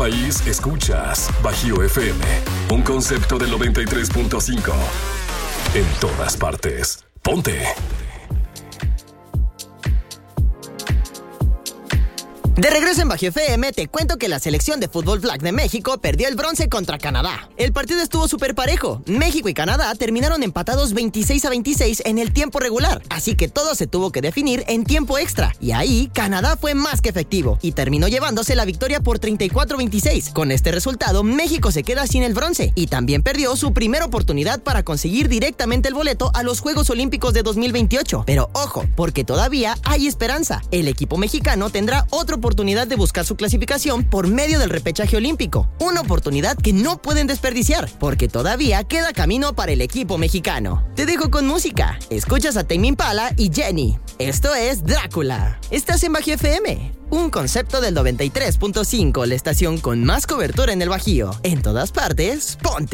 país, escuchas Bajío FM, un concepto del 93.5. En todas partes. Ponte. De regreso en Bajío FM, te cuento que la selección de fútbol flag de México perdió el bronce contra Canadá. El partido estuvo súper parejo. México y Canadá terminaron empatados 26-26 en el tiempo regular, así que todo se tuvo que definir en tiempo extra. Y ahí, Canadá fue más que efectivo y terminó llevándose la victoria por 34-26. Con este resultado, México se queda sin el bronce y también perdió su primera oportunidad para conseguir directamente el boleto a los Juegos Olímpicos de 2028. Pero ojo, porque todavía hay esperanza. El equipo mexicano tendrá otra oportunidad de buscar su clasificación por medio del repechaje olímpico. Una oportunidad que no pueden desperdiciar, porque todavía queda camino para el equipo mexicano. Te dejo con música. Escuchas a Tame Impala y Jenny. Esto es Drácula. Estás en Bajío FM, un concepto del 93.5, la estación con más cobertura en el Bajío. En todas partes, ponte.